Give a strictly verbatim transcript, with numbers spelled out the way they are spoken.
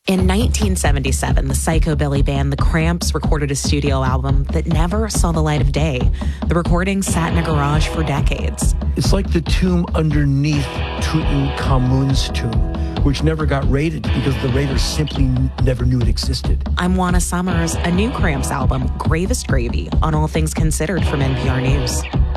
In nineteen seventy-seven, the psychobilly band The Cramps recorded a studio album that never saw the light of day. The recording sat in a garage for decades. It's like the tomb underneath Tutankhamun's tomb, which never got raided because the raiders simply never knew it existed. I'm Juana Summers. A new Cramps album, Gravest Gravy, on All Things Considered from N P R News.